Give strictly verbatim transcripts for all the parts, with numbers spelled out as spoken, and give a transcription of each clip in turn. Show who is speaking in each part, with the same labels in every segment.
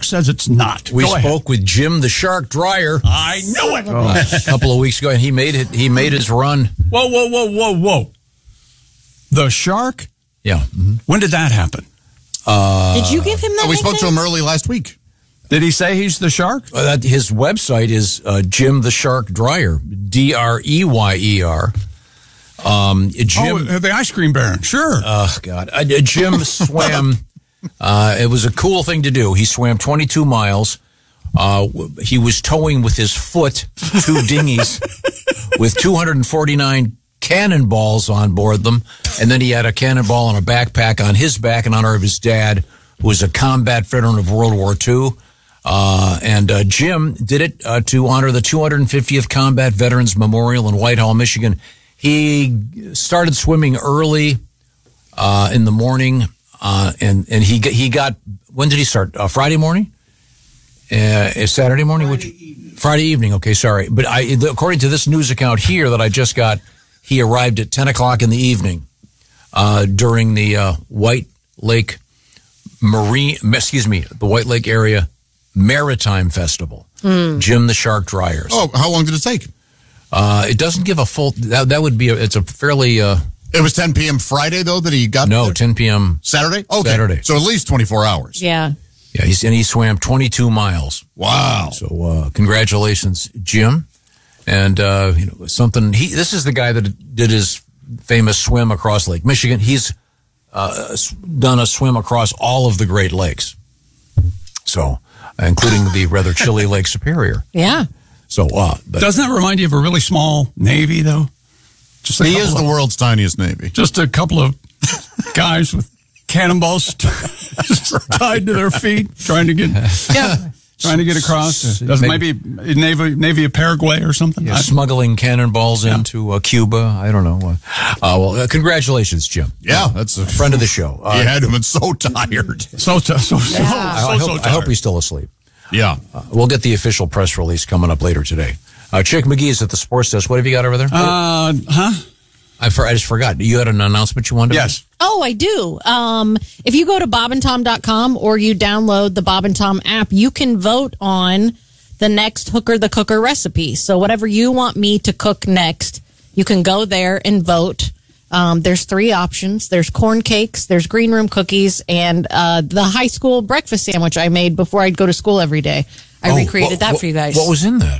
Speaker 1: says it's not.
Speaker 2: We
Speaker 1: Go
Speaker 2: spoke
Speaker 1: ahead.
Speaker 2: with Jim the Shark Dreyer.
Speaker 1: I knew it.
Speaker 2: Uh, a couple of weeks ago, and he made it. He made his run.
Speaker 1: Whoa, whoa, whoa, whoa, whoa. The Shark?
Speaker 2: Yeah. Mm-hmm.
Speaker 1: When did that happen?
Speaker 2: Uh,
Speaker 3: Did you give him that?
Speaker 4: Oh, we spoke to
Speaker 3: nickname?
Speaker 4: him early last week.
Speaker 1: Did he say he's the Shark?
Speaker 2: Uh, that, his website is uh, Jim the Shark Dreyer, D R E Y E R. Um, Jim,
Speaker 1: oh, the ice cream baron. Sure.
Speaker 2: Oh, God. Uh, Jim swam. Uh, it was a cool thing to do. He swam twenty-two miles. Uh, he was towing with his foot two dinghies with two hundred forty-nine cannonballs on board them. And then he had a cannonball and a backpack on his back in honor of his dad, who was a combat veteran of World War Two. Uh, and uh, Jim did it uh, to honor the two hundred fiftieth Combat Veterans Memorial in Whitehall, Michigan. He started swimming early uh, in the morning, uh, and and he he got. When did he start? Uh, Friday morning, uh, Saturday morning, Friday, Which, evening. Friday evening. Okay, sorry, but I, according to this news account here that I just got, he arrived at ten o'clock in the evening uh, during the uh, White Lake Marine. Excuse me, the White Lake Area Maritime Festival. Mm. Jim the Shark Dryers.
Speaker 4: Oh, how long did it take?
Speaker 2: Uh, it doesn't give a full. That, that would be. A, it's a fairly. Uh,
Speaker 4: it was ten p.m. Friday though that he got.
Speaker 2: No,
Speaker 4: there?
Speaker 2: ten p.m.
Speaker 4: Saturday. Okay.
Speaker 2: Saturday.
Speaker 4: So at least twenty-four hours.
Speaker 3: Yeah.
Speaker 2: Yeah, he's, and he swam twenty-two miles.
Speaker 4: Wow.
Speaker 2: So uh, congratulations, Jim. And uh, you know something. He. This is the guy that did his famous swim across Lake Michigan. He's uh, done a swim across all of the Great Lakes. So, including the rather chilly Lake Superior.
Speaker 3: Yeah.
Speaker 2: So, uh, but,
Speaker 1: doesn't that remind you of a really small Navy, though? Just
Speaker 4: he is
Speaker 1: of,
Speaker 4: the world's tiniest Navy.
Speaker 1: Just a couple of guys with cannonballs tied to their feet, trying to get yeah, trying to get across. Doesn't maybe, maybe Navy Navy of Paraguay or something.
Speaker 2: Yeah, smuggling cannonballs yeah. into uh, Cuba. I don't know. Uh, well, uh, congratulations, Jim.
Speaker 4: Yeah, that's a
Speaker 2: friend of the show.
Speaker 4: Uh, he had been so tired,
Speaker 1: so so so. so,
Speaker 3: Yeah.
Speaker 1: so,
Speaker 2: I, I,
Speaker 1: so
Speaker 2: hope,
Speaker 1: tired.
Speaker 2: I hope he's still asleep.
Speaker 4: Yeah.
Speaker 2: Uh, we'll get the official press release coming up later today. Uh, Chick McGee is at the sports desk. What have you got over there?
Speaker 1: Uh, huh?
Speaker 2: I, for, I just forgot. You had an announcement you wanted to
Speaker 1: Yes.
Speaker 2: make?
Speaker 3: Oh, I do. Um, if you go to bob and tom dot com or you download the Bob and Tom app, you can vote on the next Hooker the Cooker recipe. So whatever you want me to cook next, you can go there and vote. Um, there's three options. There's corn cakes, there's green room cookies, and uh, the high school breakfast sandwich I made before I'd go to school every day. I
Speaker 2: Oh,
Speaker 3: recreated
Speaker 2: what,
Speaker 3: that
Speaker 2: what,
Speaker 3: for you guys.
Speaker 2: What was in that?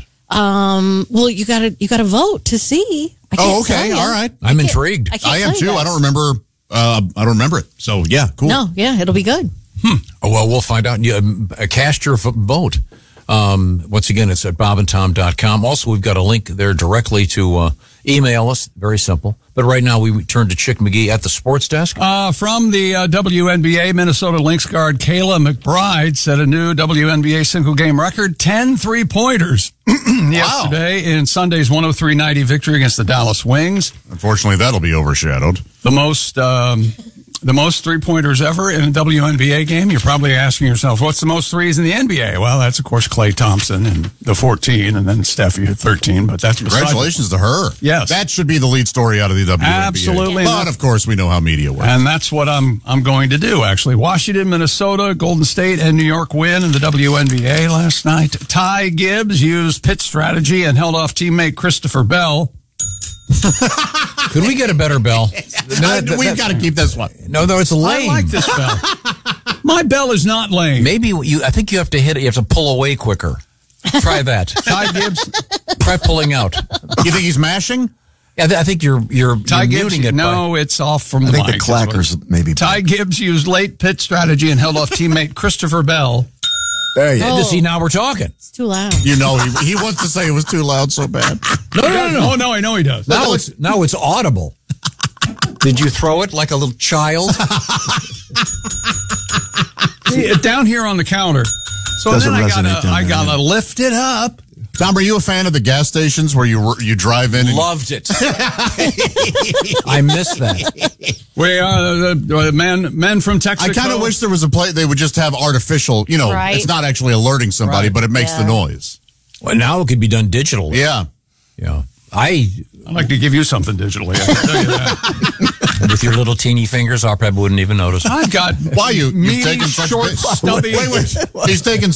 Speaker 3: Um, well, you gotta you gotta vote to see. I can't
Speaker 4: Oh, okay,
Speaker 3: tell ya.
Speaker 4: all right.
Speaker 2: I'm
Speaker 3: I can't-
Speaker 2: intrigued.
Speaker 3: I, can't
Speaker 4: I
Speaker 3: tell
Speaker 4: am
Speaker 3: you
Speaker 4: too.
Speaker 3: guys.
Speaker 4: I don't remember. Uh, I don't remember it. So yeah, cool.
Speaker 3: No, yeah, it'll be good.
Speaker 2: Oh, well, we'll find out. You, um, uh, cast your v- vote. Um, once again, it's at bob and tom dot com. Also, we've got a link there directly to uh, email us. Very simple. But right now, we turn to Chick McGee at the sports desk.
Speaker 1: Uh, from the uh, W N B A, Minnesota Lynx guard Kayla McBride set a new W N B A single-game record, ten three-pointers yesterday in Sunday's one oh three ninety victory against the Dallas Wings.
Speaker 4: Unfortunately, that'll be overshadowed.
Speaker 1: The most um, the most three-pointers ever in a W N B A game. You're probably asking yourself, what's the most threes in the N B A? Well, that's, of course, Klay Thompson and the fourteen, and then Steffi at thirteen. But that's
Speaker 4: Congratulations to her.
Speaker 1: Yes.
Speaker 4: That should be the lead story out of the W N B A.
Speaker 1: Absolutely.
Speaker 4: But, of course, we know how media works.
Speaker 1: And that's what I'm I'm going to do, actually. Washington, Minnesota, Golden State, and New York win in the W N B A last night. Ty Gibbs used pit strategy and held off teammate Christopher Bell.
Speaker 2: Could we get a better bell?
Speaker 4: No, that, We've got to keep this one.
Speaker 2: No, no, it's lame.
Speaker 1: I like this bell. My bell is not lame.
Speaker 2: Maybe you. I think you have to hit it. You have to pull away quicker. Try that.
Speaker 1: Ty Gibbs.
Speaker 2: Try pulling out.
Speaker 4: You think he's mashing?
Speaker 2: Yeah, I think you're you're,
Speaker 1: Ty
Speaker 2: you're
Speaker 1: Gibbs.
Speaker 2: muting it.
Speaker 1: No,
Speaker 2: by,
Speaker 1: it's off from
Speaker 5: I
Speaker 1: the
Speaker 5: think the
Speaker 1: mic.
Speaker 5: clackers maybe.
Speaker 1: Ty Gibbs used late pit strategy and held off teammate Christopher Bell.
Speaker 5: There you
Speaker 3: Oh.
Speaker 2: To see now we're talking.
Speaker 3: It's too loud.
Speaker 4: You know, he, he wants to say it was too loud so bad.
Speaker 2: No, no, no, no.
Speaker 1: Oh, no, I know he does.
Speaker 2: Now it's now it's audible. Did you throw it like a little child?
Speaker 1: See, down here on the counter. So
Speaker 5: Doesn't
Speaker 1: then I
Speaker 5: resonate
Speaker 1: gotta,
Speaker 5: down
Speaker 1: I
Speaker 5: there,
Speaker 1: gotta
Speaker 5: yeah.
Speaker 1: lift it up.
Speaker 4: Tom, are you a fan of the gas stations where you you drive in? And
Speaker 2: Loved it. I miss that.
Speaker 1: We are the, the men, men from Texas.
Speaker 4: I kind of wish there was a place they would just have artificial, you know,
Speaker 3: Right.
Speaker 4: it's not actually alerting somebody,
Speaker 1: Right.
Speaker 4: but it makes
Speaker 3: Yeah.
Speaker 4: the noise.
Speaker 2: Well, now it could be done digitally.
Speaker 4: Yeah.
Speaker 2: Yeah. I,
Speaker 1: I'd like to give you something digitally. I can tell you that.
Speaker 2: with your little teeny fingers, I probably wouldn't even notice.
Speaker 1: I've got
Speaker 4: Why you? You've
Speaker 1: meaty,
Speaker 4: taken such
Speaker 1: short,
Speaker 4: big-
Speaker 1: stubby.
Speaker 4: Wait, wait. He's taken